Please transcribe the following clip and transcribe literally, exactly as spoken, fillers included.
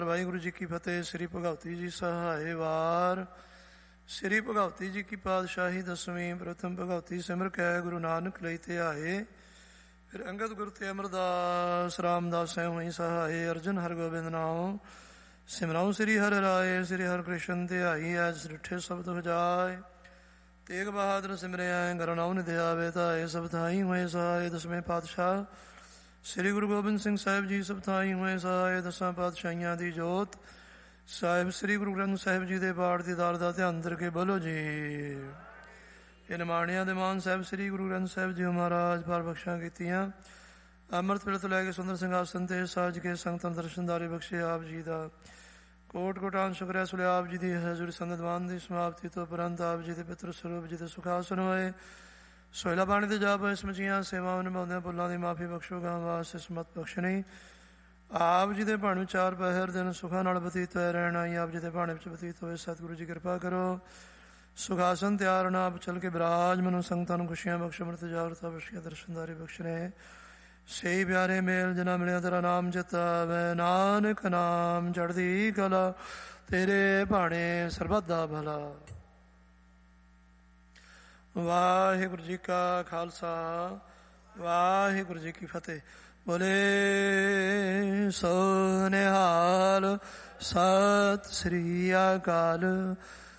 ਵਾਹਿਗੁਰੂ ਜੀ ਕੀ ਫਤਿਹ। ਸ੍ਰੀ ਭਗਵਤੀ ਜੀ ਸਹਾਏ ਵਾਰ। ਸ੍ਰੀ ਭਗਵਤੀ ਜੀ ਕੀ ਪਾਤਸ਼ਾਹੀ ਦਸਵੀਂ। ਪ੍ਰਥਮ ਭਗਵਤੀ ਸਿਮਰ ਕੈ ਗੁਰੂ ਨਾਨਕ ਲਈ ਧਿਆਏ। ਫਿਰ ਅੰਗਦ ਗੁਰ ਤੇ ਅਮਰਦਾਸ ਰਾਮਦਾਸ ਹੋਈ ਸਹਾਏ। ਅਰਜਨ ਹਰਗੋਬਿੰਦ ਨਾਮ ਸਿਮਰਾਉ ਸ੍ਰੀ ਹਰਿ ਰਾਏ। ਸ੍ਰੀ ਹਰਿ ਕ੍ਰਿਸ਼ਨ ਧਿਆਈ ਐਸ ਡਿਠੇ ਸ਼ਬਦ ਵਜਾਏ। ਤੇਗ ਬਹਾਦਰ ਸਿਮਰਿਆ ਗਰਨਾਉ ਨਿਧਿ ਆਵੇ ਧਾਏ। ਸਭ ਥਾਈ ਹੋਏ ਸਹਾਏ। ਦਸਵੇਂ ਪਾਤਸ਼ਾਹ ਸ੍ਰੀ ਗੁਰੂ ਗੋਬਿੰਦ ਸਿੰਘ ਸਾਹਿਬ ਜੀ ਸਭ ਥਾਈ ਹੋਏ ਸਹਾਏ। ਦਸਾਂ ਪਾਤਸ਼ਾਹੀਆਂ ਦੀ ਜੋਤ ਸਾਹਿਬ ਸ੍ਰੀ ਗੁਰੂ ਗ੍ਰੰਥ ਸਾਹਿਬ ਜੀ ਦੇ ਪਾਠ ਦੀ ਦਾਲ ਦਾ ਧਿਆਨ ਧਰ ਕੇ ਬੋਲੋ ਜੀ। ਇਹ ਨਿਮਾਣਿਆਂ ਦੇ ਮਾਨ ਸਾਹਿਬ ਸ੍ਰੀ ਗੁਰੂ ਗ੍ਰੰਥ ਸਾਹਿਬ ਜੀ ਮਹਾਰਾਜ ਪਰ ਬਖਸ਼ਾਂ ਕੀਤੀਆਂ। ਅੰਮ੍ਰਿਤ ਵੇਲੇ ਤੋਂ ਲੈ ਕੇ ਸੁੰਦਰ ਸਿੰਘਾਸਨ ਤੇ ਸਾਜ ਕੇ ਸੰਗਤਾਂ ਦਰਸ਼ਨਦਾਰੀ ਬਖਸ਼ੇ ਆਪ ਜੀ ਦਾ ਕੋਟ ਕੋਟਾਨ ਸ਼ੁਕਰ ਸੁਲੇ। ਆਪ ਜੀ ਦੀ ਹਜ਼ੂਰੀ ਸੰਗਤਵਾਨ ਦੀ ਸਮਾਪਤੀ ਤੋਂ ਉਪਰੰਤ ਆਪ ਜੀ ਦੇ ਪਿਤਰ ਸਰੂਪ ਜੀ ਦੇ ਸੁਖਾਸਨ ਹੋਏ। ਸੋਇਲਾ ਬਾਣੀ ਦੇ ਜਾਪ ਹੋਏ ਸਮਝੀਆਂ ਸੇਵਾਵਾਂ ਨਿਭਾਉਂਦਿਆਂ ਭੁੱਲਾਂ ਦੀ ਮਾਫੀ ਬਖਸ਼ੋ। ਗਾਂ ਵਾਸਤੇ ਸਮਤ ਬਖਸ਼ਣੀ। ਆਪ ਜੀ ਦੇ ਭਾਣੇ ਚਾਰ ਪਹਿਰ ਦਿਨ ਸੁਖਾਂ ਨਾਲ ਬਤੀਤ ਹੋਏ ਰਹਿਣਾ ਹੀ ਆਪ ਜੀ ਦੇ ਭਾਣੇ ਵਿੱਚ ਬਤੀਤ ਹੋਏ। ਸਤਿਗੁਰੂ ਜੀ ਕਿਰਪਾ ਕਰੋ। ਸੁਖਾਸਨ ਤਿਆਰ ਨਾ ਆਪ ਚੱਲ ਕੇ ਬਿਰਾਜ ਮਨੋ ਸੰਗਤਾਂ ਨੂੰ ਖੁਸ਼ੀਆਂ ਬਖਸ਼ੋ। ਅੰਮ੍ਰਿਤ ਜਾਗਰਤਾ ਬਖਸ਼ੀਆਂ ਦਰਸ਼ਨਦਾਰੀ ਬਖਸ਼ਣੇ। ਸਹੀ ਪਿਆਰੇ ਮੇਲ ਜਿਨਾ ਮਿਲਿਆ ਤੇਰਾ ਨਾਮ ਚਿਤਾਵੇ। ਨਾਨਕ ਨਾਮ ਚੜ੍ਹਦੀ ਕਲਾ ਤੇਰੇ ਭਾਣੇ ਸਰਬੱਤ ਦਾ ਭਲਾ। ਵਾਹਿਗੁਰੂ ਜੀ ਕਾ ਖਾਲਸਾ ਵਾਹਿਗੁਰੂ ਜੀ ਕੀ ਫਤਿਹ। ਬੋਲੇ ਸੋ ਨਿਹਾਲ ਸਤਿ ਸ੍ਰੀ ਅਕਾਲ।